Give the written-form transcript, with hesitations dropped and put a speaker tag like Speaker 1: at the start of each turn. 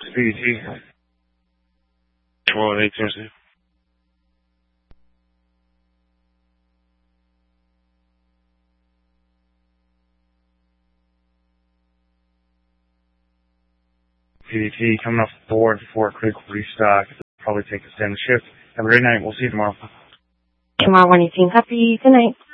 Speaker 1: PDT. 12-8 Thursday. PDT coming off the board for a quick restock. Probably take a standard shift. Have a great night. We'll see you tomorrow.
Speaker 2: Tomorrow 118. Copy. Good night.